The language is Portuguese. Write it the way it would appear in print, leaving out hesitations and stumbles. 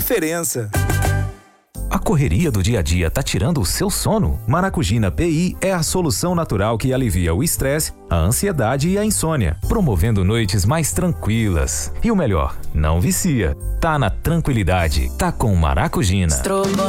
diferença. A correria do dia a dia tá tirando o seu sono? Maracugina PI é a solução natural que alivia o estresse, a ansiedade e a insônia, promovendo noites mais tranquilas. E o melhor, não vicia. Tá na tranquilidade, tá com Maracugina.